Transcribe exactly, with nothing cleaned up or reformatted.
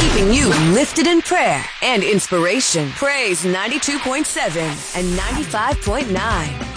keeping you lifted in prayer and inspiration. Praise ninety-two point seven and ninety-five point nine.